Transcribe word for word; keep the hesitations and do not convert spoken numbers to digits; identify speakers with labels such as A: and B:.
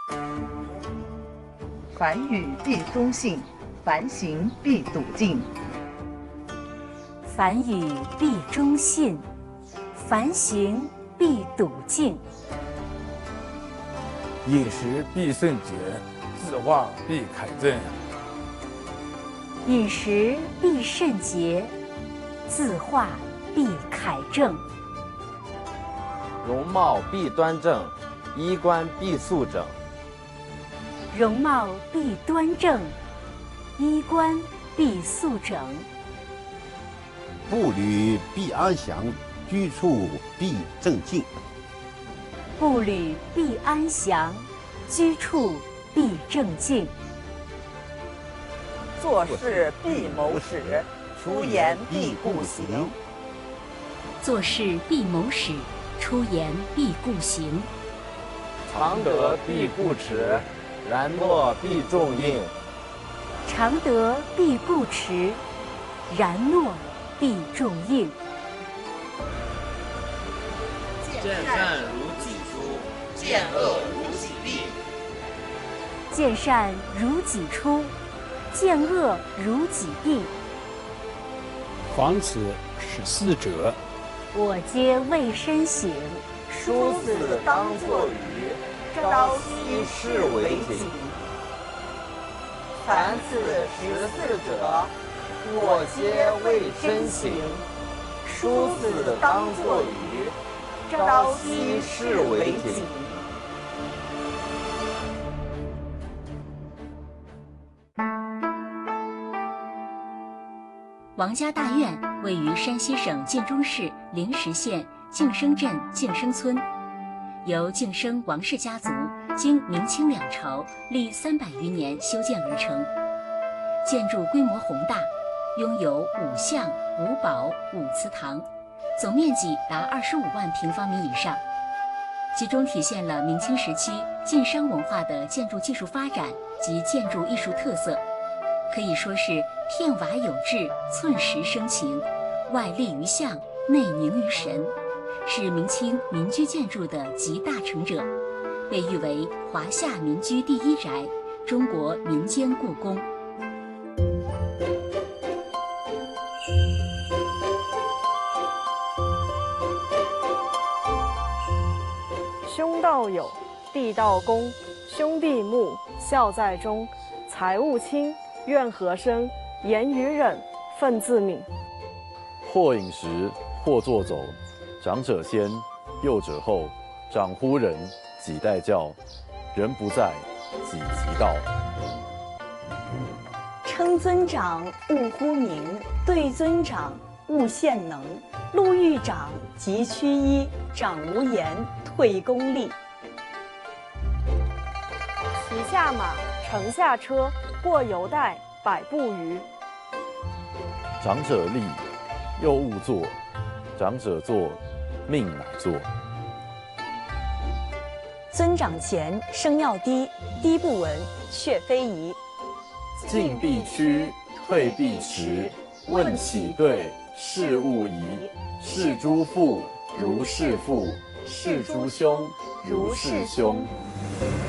A: 凡语必忠信，凡行必笃敬。
B: 凡语必忠信，凡行必笃敬。
C: 饮食必圣洁，字画必楷正。
B: 饮食必圣洁，字画必楷正。
D: 容貌必端正，衣冠必素整。
B: 容貌必端正，衣冠必素整。
E: 步履必安详，居处必正静。
B: 步履必安详，居处必正静。
A: 做事必谋始，出言必顾行。
B: 做事必谋始，出言必顾行。
D: 常德必固持，然诺必重应。
B: 常德必固持，然诺必重应。
F: 见善如己出，见恶如己避。
B: 见善如己出，见恶如己避。
G: 防此十四者，
B: 我皆为身省。
A: 殊死当作鱼，朝夕视为己。凡此十四者，我皆为身省。殊死当作鱼，朝夕视为己。
B: 王家大院位于山西省晋中市灵石县晋生镇晋生村，由晋生王氏家族经明清两朝历三百余年修建而成。建筑规模宏大，拥有五巷、五堡、五祠堂，总面积达二十五万平方米以上，其中体现了明清时期晋商文化的建筑技术发展及建筑艺术特色，可以说是片瓦有致，寸石生情，外立于象，内凝于神，是明清民居建筑的集大成者，被誉为华夏民居第一宅，中国民间故宫。
H: 兄道友，弟道恭，兄弟睦，孝在中，财物轻，怨和生，言语忍，忿自泯。
I: 或饮食，或坐走，长者先，幼者后，长呼人，己代教，人不在，己即到。
J: 称尊长，勿呼名；对尊长，勿献能。路遇长，即趋揖；长无言，退公力。
H: 骑下马，乘下车，过犹带，百步余。
I: 长者立，幼勿坐；长者坐，命乃坐。
J: 尊长前，声要低，低不闻，却非宜。
I: 进必趋，退必迟。问起对，事勿疑。是诸父，如是父；是诸兄，如是兄。